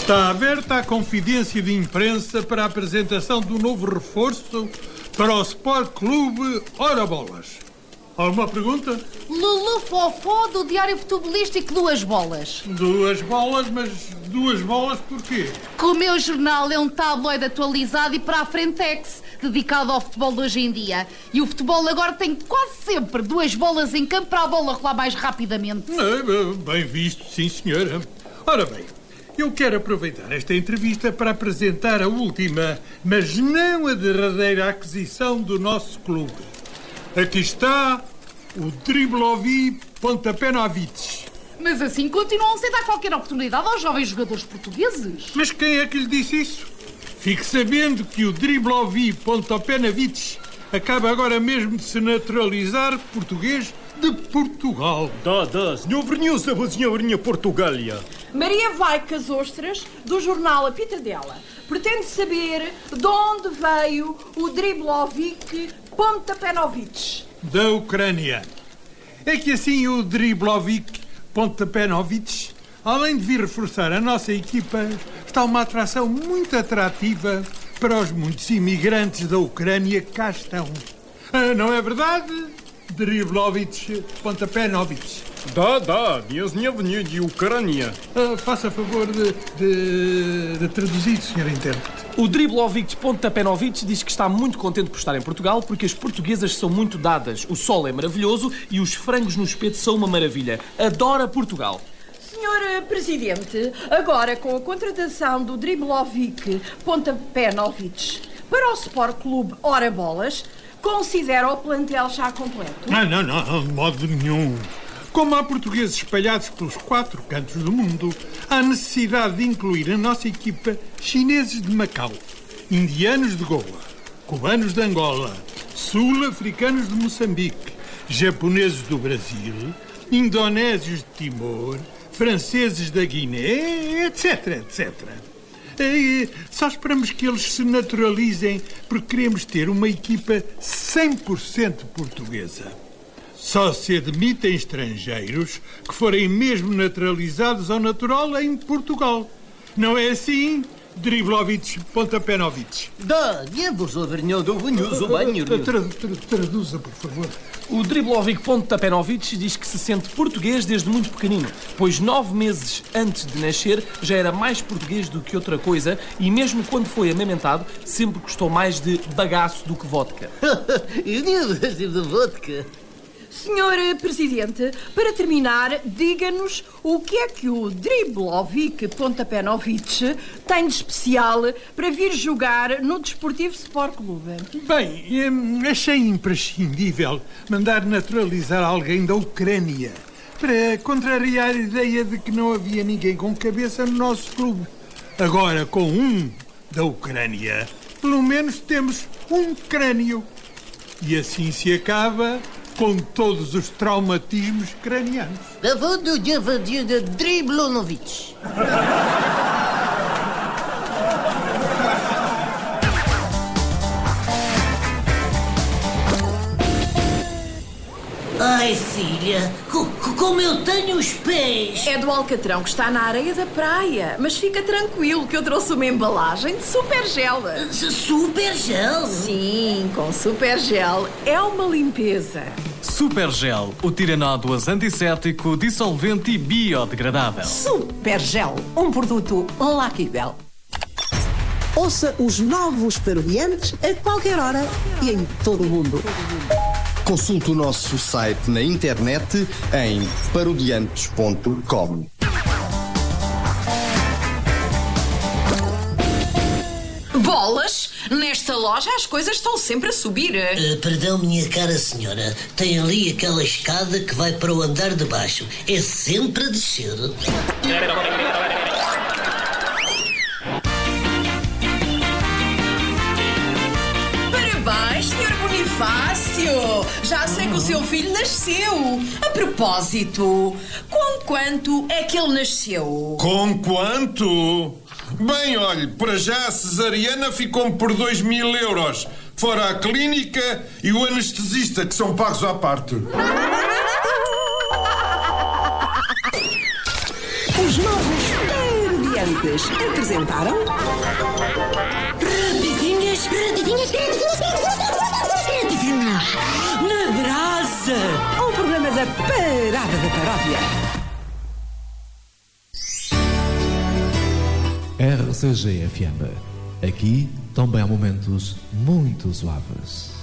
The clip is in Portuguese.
Está aberta a confidência de imprensa para a apresentação do novo reforço para o Sport Clube Ora Bolas. Alguma pergunta? Lulu Fofó do Diário Futebolístico Duas Bolas. Duas bolas, mas duas bolas porquê? Que o meu jornal é um tabloide atualizado e para a Frentex, dedicado ao futebol de hoje em dia. E o futebol agora tem quase sempre duas bolas em campo para a bola rolar mais rapidamente. Bem visto, sim senhora. Ora bem, eu quero aproveitar esta entrevista para apresentar a última, mas não a derradeira aquisição do nosso clube. Aqui está o Driblovi Pontapé-Novic. Mas assim continuam sem dar qualquer oportunidade aos jovens jogadores portugueses. Mas quem é que lhe disse isso? Fique sabendo que o Driblovi Pontapé-Novic acaba agora mesmo de se naturalizar português de Portugal. Senhorinha Portugália. Maria Vaicas Ostras, do jornal A Pitadela, pretende saber de onde veio o Driblovic Pontapé-Novic. Da Ucrânia. É que assim o Driblovic Pontapé-Novic, além de vir reforçar a nossa equipa, está uma atração muito atrativa para os muitos imigrantes da Ucrânia que cá estão. Não é verdade, Driblovic Pontapé-Novic? Я знаю de Ucrânia. Faça favor de traduzir, Sr. Intérprete. O Driblovic Pontapé-Novic diz que está muito contente por estar em Portugal porque as portuguesas são muito dadas, o sol é maravilhoso e os frangos no espeto são uma maravilha. Adora Portugal. Senhor Presidente, agora com a contratação do Driblovic Pontapé-Novic para o Sport Clube Ora Bolas, considera o plantel já completo? Não, de modo nenhum. Como há portugueses espalhados pelos 4 cantos do mundo, há necessidade de incluir na nossa equipa chineses de Macau, indianos de Goa, cubanos de Angola, sul-africanos de Moçambique, japoneses do Brasil, indonésios de Timor, franceses da Guiné, etc. E só esperamos que eles se naturalizem porque queremos ter uma equipa 100% portuguesa. Só se admitem estrangeiros que forem mesmo naturalizados ao natural em Portugal. Não é assim, Driblovic Pontapé-Novic? Traduza, por favor. O Driblovic Pontapé-Novic diz que se sente português desde muito pequenino, pois 9 meses antes de nascer já era mais português do que outra coisa e mesmo quando foi amamentado sempre gostou mais de bagaço do que vodka. Senhor Presidente, para terminar, diga-nos o que é que o Driblovic Pontapé-Novic tem de especial para vir jogar no Desportivo Sport Clube. Bem, achei imprescindível mandar naturalizar alguém da Ucrânia para contrariar a ideia de que não havia ninguém com cabeça no nosso clube. Agora, com um da Ucrânia, pelo menos temos um crânio. E assim se acaba com todos os traumatismos cranianos. Driblonovic. Ai, filha, como eu tenho os pés. É do alcatrão que está na areia da praia, mas fica tranquilo que eu trouxe uma embalagem de super gel. Super gel? Sim, com super gel é uma limpeza. Super Gel, o tiranoides antisséptico, dissolvente e biodegradável. Super Gel, um produto Lucky Bell. Ouça os novos Parodiantes a qualquer hora e em todo o mundo. Consulte o nosso site na internet em parodiantes.com. Bolas? Nesta loja as coisas estão sempre a subir. Perdão, minha cara senhora. Tem ali aquela escada que vai para o andar de baixo. É sempre a descer. Parabéns, Sr. Bonifácio. Já sei que o seu filho nasceu. A propósito, com quanto é que ele nasceu? Com quanto? Bem, olhe, para já a cesariana ficou-me por 2.000 euros. Fora a clínica e o anestesista, que são pagos à parte. Os novos Parodiantes apresentaram... Rapidinhas na brasa. Um programa da Parada da Paródia. RCG FM. Aqui também há momentos muito suaves.